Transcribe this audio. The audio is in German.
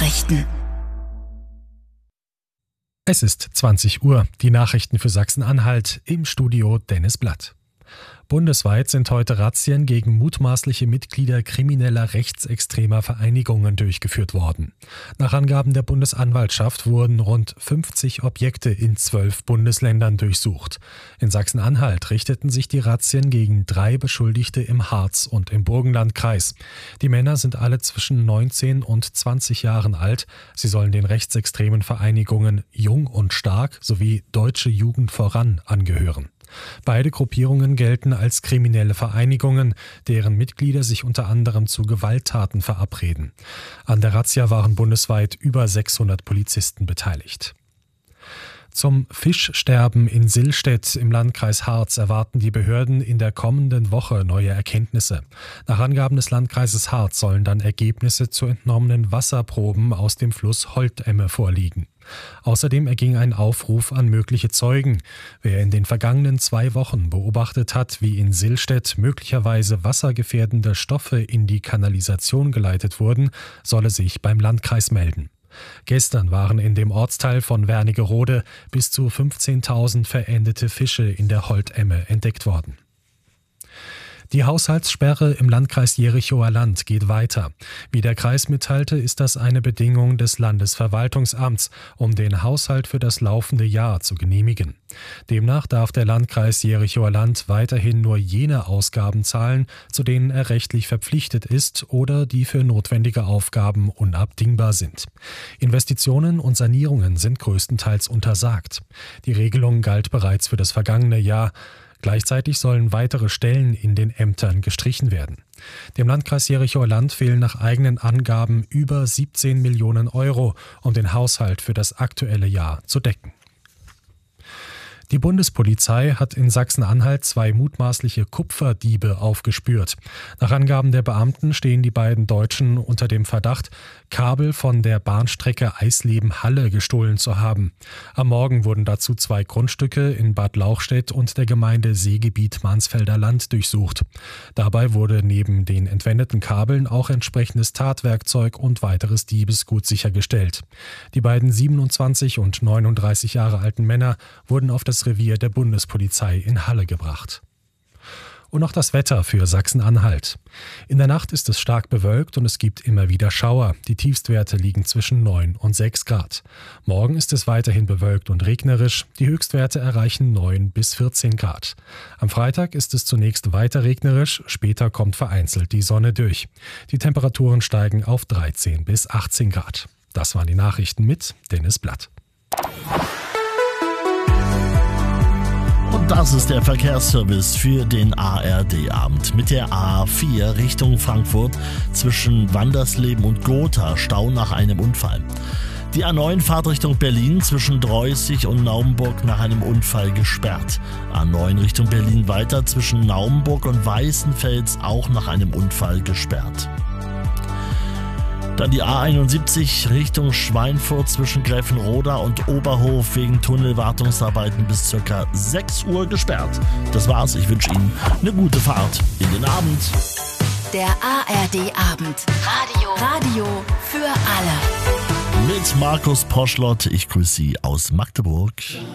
Nachrichten. Es ist 20 Uhr. Die Nachrichten für Sachsen-Anhalt, im Studio Dennis Blatt. Bundesweit sind heute Razzien gegen mutmaßliche Mitglieder krimineller rechtsextremer Vereinigungen durchgeführt worden. Nach Angaben der Bundesanwaltschaft wurden rund 50 Objekte in 12 Bundesländern durchsucht. In Sachsen-Anhalt richteten sich die Razzien gegen 3 Beschuldigte im Harz und im Burgenlandkreis. Die Männer sind alle zwischen 19 und 20 Jahren alt. Sie sollen den rechtsextremen Vereinigungen Jung und Stark sowie Deutsche Jugend voran angehören. Beide Gruppierungen gelten als kriminelle Vereinigungen, deren Mitglieder sich unter anderem zu Gewalttaten verabreden. An der Razzia waren bundesweit über 600 Polizisten beteiligt. Zum Fischsterben in Sillstedt im Landkreis Harz erwarten die Behörden in der kommenden Woche neue Erkenntnisse. Nach Angaben des Landkreises Harz sollen dann Ergebnisse zu entnommenen Wasserproben aus dem Fluss Holtemme vorliegen. Außerdem erging ein Aufruf an mögliche Zeugen. Wer in den vergangenen 2 Wochen beobachtet hat, wie in Sillstedt möglicherweise wassergefährdende Stoffe in die Kanalisation geleitet wurden, solle sich beim Landkreis melden. Gestern waren in dem Ortsteil von Wernigerode bis zu 15.000 verendete Fische in der Holtemme entdeckt worden. Die Haushaltssperre im Landkreis Jerichower Land geht weiter. Wie der Kreis mitteilte, ist das eine Bedingung des Landesverwaltungsamts, um den Haushalt für das laufende Jahr zu genehmigen. Demnach darf der Landkreis Jerichower Land weiterhin nur jene Ausgaben zahlen, zu denen er rechtlich verpflichtet ist oder die für notwendige Aufgaben unabdingbar sind. Investitionen und Sanierungen sind größtenteils untersagt. Die Regelung galt bereits für das vergangene Jahr. Gleichzeitig sollen weitere Stellen in den Ämtern gestrichen werden. Dem Landkreis Jerichower Land fehlen nach eigenen Angaben über 17 Millionen Euro, um den Haushalt für das aktuelle Jahr zu decken. Die Bundespolizei hat in Sachsen-Anhalt 2 mutmaßliche Kupferdiebe aufgespürt. Nach Angaben der Beamten stehen die beiden Deutschen unter dem Verdacht, Kabel von der Bahnstrecke Eisleben-Halle gestohlen zu haben. Am Morgen wurden dazu 2 Grundstücke in Bad Lauchstädt und der Gemeinde Seegebiet Mansfelder Land durchsucht. Dabei wurde neben den entwendeten Kabeln auch entsprechendes Tatwerkzeug und weiteres Diebesgut sichergestellt. Die beiden 27 und 39 Jahre alten Männer wurden auf das Revier der Bundespolizei in Halle gebracht. Und noch das Wetter für Sachsen-Anhalt. In der Nacht ist es stark bewölkt und es gibt immer wieder Schauer. Die Tiefstwerte liegen zwischen 9 und 6 Grad. Morgen ist es weiterhin bewölkt und regnerisch. Die Höchstwerte erreichen 9 bis 14 Grad. Am Freitag ist es zunächst weiter regnerisch, später kommt vereinzelt die Sonne durch. Die Temperaturen steigen auf 13 bis 18 Grad. Das waren die Nachrichten mit Dennis Blatt. Und das ist der Verkehrsservice für den ARD-Abend. Mit der A4 Richtung Frankfurt zwischen Wandersleben und Gotha Stau nach einem Unfall. Die A9 Fahrtrichtung Berlin zwischen Dreußig und Naumburg nach einem Unfall gesperrt. A9 Richtung Berlin weiter zwischen Naumburg und Weißenfels auch nach einem Unfall gesperrt. Dann die A71 Richtung Schweinfurt zwischen Gräfenroda und Oberhof wegen Tunnelwartungsarbeiten bis ca. 6 Uhr gesperrt. Das war's, ich wünsche Ihnen eine gute Fahrt in den Abend. Der ARD-Abend. Radio für alle. Mit Markus Poschlott, ich grüße Sie aus Magdeburg.